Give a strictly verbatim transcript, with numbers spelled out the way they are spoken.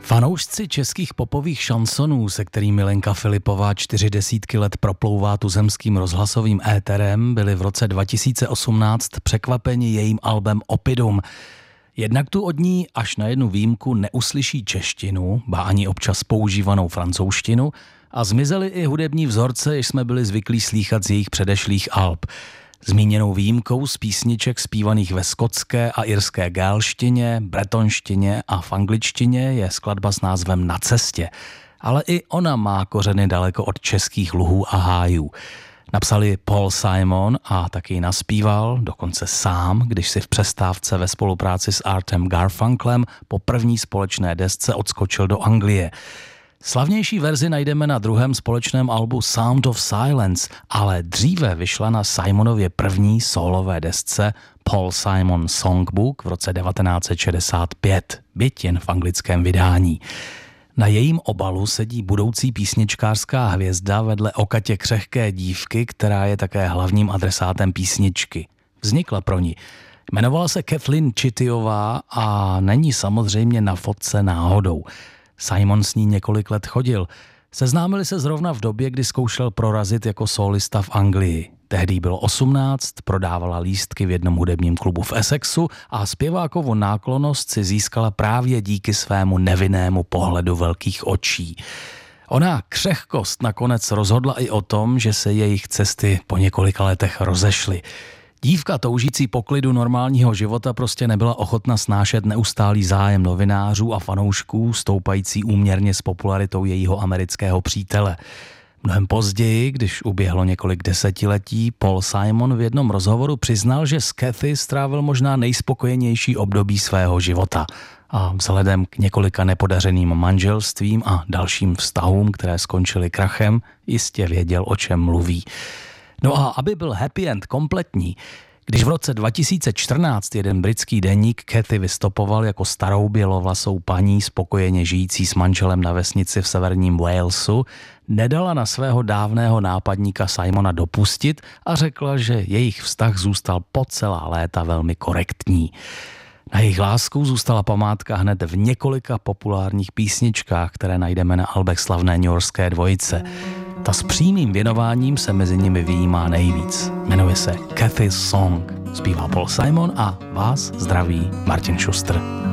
Fanoušci českých popových šansonů, se kterými Lenka Filipová čtyři desítky let proplouvá tuzemským rozhlasovým éterem, byli v roce dva tisíce osmnáct překvapeni jejím albem Oppidum. Jednak tu od ní až na jednu výjimku neuslyší češtinu, ba ani občas používanou francouzštinu, a zmizely i hudební vzorce, jež jsme byli zvyklí slýchat z jejich předešlých alb. Zmíněnou výjimkou z písniček zpívaných ve skotské a irské gálštině, bretonštině a v angličtině je skladba s názvem Na cestě. Ale i ona má kořeny daleko od českých luhů a hájů. Napsali Paul Simon a taky ji naspíval, dokonce sám, když si v přestávce ve spolupráci s Artem Garfunklem po první společné desce odskočil do Anglie. Slavnější verzi najdeme na druhém společném albu Sound of Silence, ale dříve vyšla na Simonově první sólové desce Paul Simon Songbook v roce devatenáct set šedesát pět, byť jen v anglickém vydání. Na jejím obalu sedí budoucí písničkářská hvězda vedle okatě křehké dívky, která je také hlavním adresátem písničky. Vznikla pro ní. Jmenovala se Kathleen Chittyová a není samozřejmě na fotce náhodou. Simon s ní několik let chodil. Seznámili se zrovna v době, kdy zkoušel prorazit jako solista v Anglii. Tehdy bylo osmnáct, prodávala lístky v jednom hudebním klubu v Essexu a zpěvákovu náklonnost si získala právě díky svému nevinnému pohledu velkých očí. Ona křehkost nakonec rozhodla i o tom, že se jejich cesty po několika letech rozešly. Dívka toužící po klidu normálního života prostě nebyla ochotna snášet neustálý zájem novinářů a fanoušků, stoupající úměrně s popularitou jejího amerického přítele. Mnohem později, když uběhlo několik desetiletí, Paul Simon v jednom rozhovoru přiznal, že s Kathy strávil možná nejspokojenější období svého života. A vzhledem k několika nepodařeným manželstvím a dalším vztahům, které skončily krachem, jistě věděl, o čem mluví. No a aby byl happy end kompletní, když v roce dva tisíce čtrnáct jeden britský deník Kathy vystopoval jako starou bělovlasou paní spokojeně žijící s manželem na vesnici v severním Walesu, nedala na svého dávného nápadníka Simona dopustit a řekla, že jejich vztah zůstal po celá léta velmi korektní. Na jejich lásku zůstala památka hned v několika populárních písničkách, které najdeme na albech slavné newyorské dvojice. Ta s přímým věnováním se mezi nimi vyjímá nejvíc. Jmenuje se Kathy's Song. Zpívá Paul Simon a vás zdraví Martin Schuster.